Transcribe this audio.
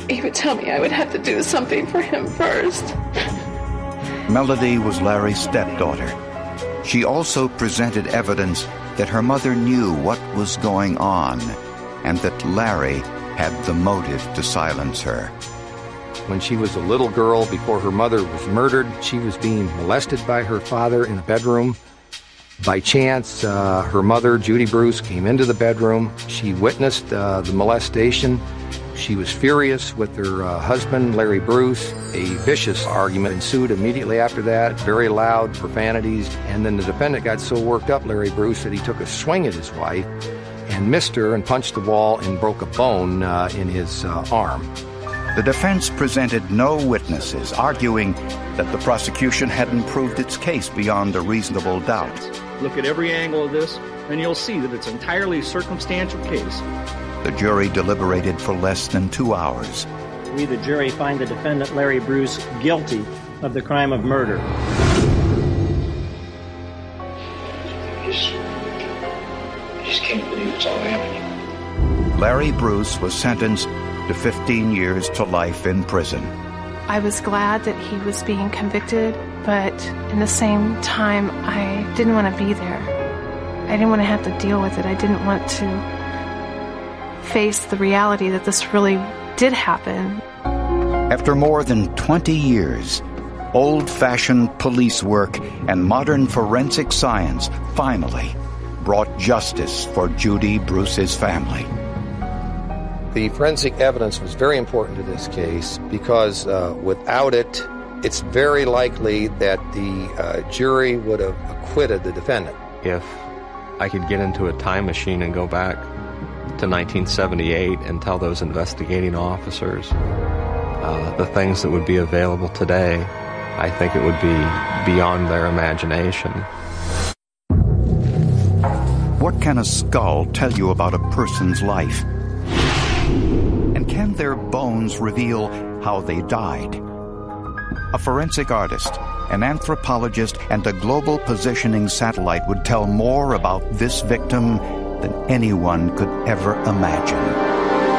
He would tell me I would have to do something for him first. Melody was Larry's stepdaughter. She also presented evidence that her mother knew what was going on and that Larry had the motive to silence her. When she was a little girl, before her mother was murdered, she was being molested by her father in a bedroom. By chance, her mother, Judy Bruce, came into the bedroom. She witnessed the molestation. She was furious with her husband, Larry Bruce. A vicious argument ensued immediately after that, very loud profanities. And then the defendant got so worked up, Larry Bruce, that he took a swing at his wife and missed her and punched the wall and broke a bone in his arm. The defense presented no witnesses, arguing that the prosecution hadn't proved its case beyond a reasonable doubt. Look at every angle of this, and you'll see that it's an entirely circumstantial case. The jury deliberated for less than 2 hours. We, the jury, find the defendant, Larry Bruce, guilty of the crime of murder. I just can't believe it's all happening. Larry Bruce was sentenced to 15 years to life in prison. I was glad that he was being convicted, but in the same time, I didn't want to be there. I didn't want to have to deal with it. I didn't want to face the reality that this really did happen. After more than 20 years, old-fashioned police work and modern forensic science finally brought justice for Judy Bruce's family. The forensic evidence was very important to this case because without it, it's very likely that the jury would have acquitted the defendant. If I could get into a time machine and go back to 1978 and tell those investigating officers the things that would be available today, I think it would be beyond their imagination. What can a skull tell you about a person's life? And can their bones reveal how they died? A forensic artist, an anthropologist, and a global positioning satellite would tell more about this victim than anyone could ever imagine.